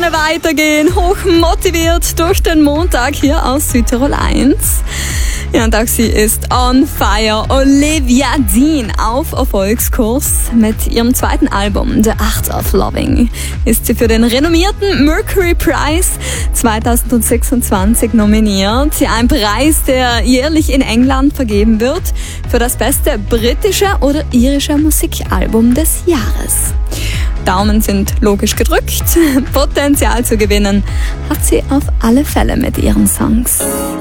gerne weitergehen, hoch motiviert durch den Montag hier aus Südtirol 1. Ja, und auch sie ist on fire. Olivia Dean auf Erfolgskurs. Mit ihrem zweiten Album The Art of Loving ist sie für den renommierten Mercury Prize 2026 nominiert. Ja, ein Preis, der jährlich in England vergeben wird für das beste britische oder irische Musikalbum des Jahres. Daumen sind logisch gedrückt. Potenzial zu gewinnen hat sie auf alle Fälle mit ihren Songs.